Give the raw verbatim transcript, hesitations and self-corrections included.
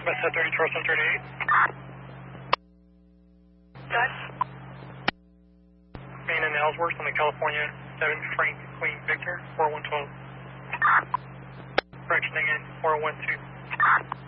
West seven thirty, Charles seven thirty-eight. Good. Main and Ellsworth on the California seven, Frank Queen Victor, four one twelve. Correctioning in four one two.